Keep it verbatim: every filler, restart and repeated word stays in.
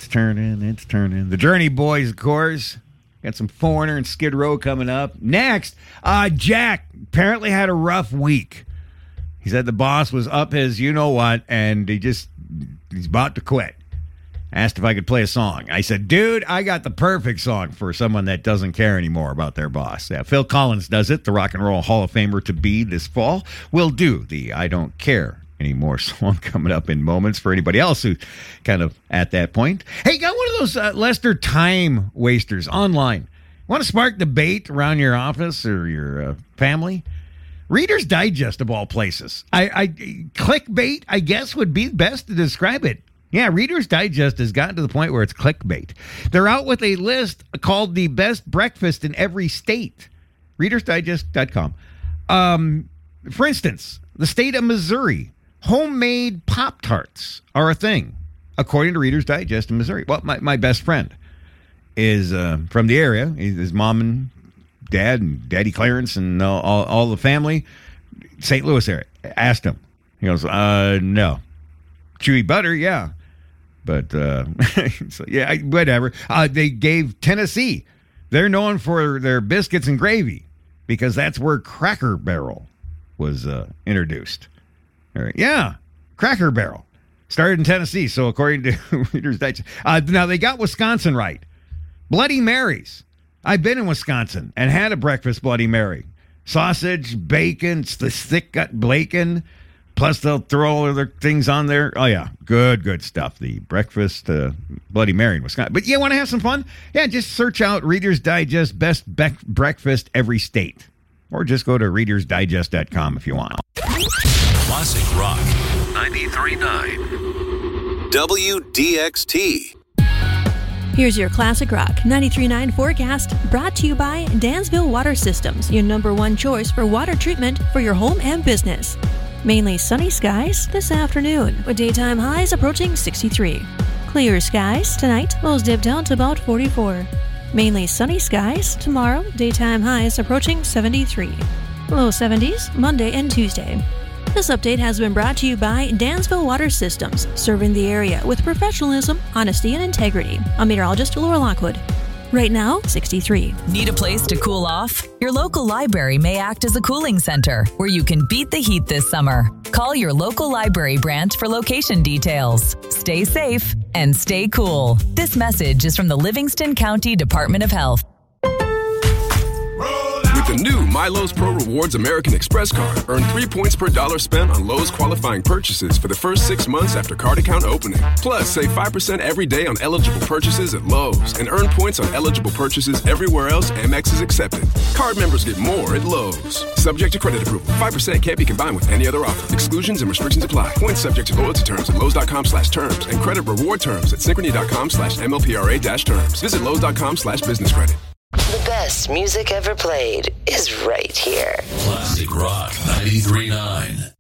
It's turning, it's turning. The Journey Boys, of course. Got some Foreigner and Skid Row coming up. Next, uh, Jack apparently had a rough week. He said the boss was up his you-know-what, and he just, he's about to quit. Asked if I could play a song. I said, dude, I got the perfect song for someone that doesn't care anymore about their boss. Yeah, Phil Collins does it, the Rock and Roll Hall of Famer to be this fall. We'll do the I Don't Care Anymore song coming up in moments for anybody else who's kind of at that point. Hey, got one of those uh, Lester time wasters online. Want to spark debate around your office or your uh, family? Reader's Digest of all places. I, I clickbait, I guess, would be best to describe it. Yeah, Reader's Digest has gotten to the point where it's clickbait. They're out with a list called the best breakfast in every state. readers digest dot com. Um, for instance, the state of Missouri, homemade Pop-Tarts are a thing, according to Reader's Digest in Missouri. Well, my, my best friend is uh, from the area. His mom and dad and Daddy Clarence and all, all, all the family, Saint Louis area. Asked him. He goes, uh, no. Chewy butter, yeah. But, uh, so, yeah, I, whatever. Uh, they gave Tennessee. They're known for their biscuits and gravy because that's where Cracker Barrel was uh, introduced. All right. Yeah, Cracker Barrel. Started in Tennessee, so according to Reader's Digest. Uh, now, they got Wisconsin right. Bloody Marys. I've been in Wisconsin and had a breakfast Bloody Mary. Sausage, bacon, it's the thick gut bacon. Plus, they'll throw all other things on there. Oh, yeah. Good, good stuff. The breakfast uh, Bloody Mary in Wisconsin. But you want to have some fun? Yeah, just search out Reader's Digest Best Be- Breakfast Every State. Or just go to readers digest dot com if you want. Classic Rock ninety-three point nine W D X T. Here's your Classic Rock ninety-three point nine forecast, brought to you by Dansville Water Systems, your number one choice for water treatment for your home and business. Mainly sunny skies this afternoon, with daytime highs approaching sixty-three. Clear skies tonight, lows dip down to about forty-four. Mainly sunny skies tomorrow, daytime highs approaching seventy-three. Low seventies Monday and Tuesday. This update has been brought to you by Dansville Water Systems, serving the area with professionalism, honesty, and integrity. I'm meteorologist Laura Lockwood. Right now, sixty-three. Need a place to cool off? Your local library may act as a cooling center where you can beat the heat this summer. Call your local library branch for location details. Stay safe and stay cool. This message is from the Livingston County Department of Health. With the new MyLowe's Pro Rewards American Express card, earn three points per dollar spent on Lowe's qualifying purchases for the first six months after card account opening. Plus, save five percent every day on eligible purchases at Lowe's and earn points on eligible purchases everywhere else Amex is accepted. Card members get more at Lowe's. Subject to credit approval. five percent can't be combined with any other offer. Exclusions and restrictions apply. Points subject to loyalty terms at Lowe's.com slash terms and credit reward terms at Synchrony.com slash MLPRA dash terms. Visit Lowe's.com slash business credit. The best music ever played is right here. Classic Rock ninety-three point nine.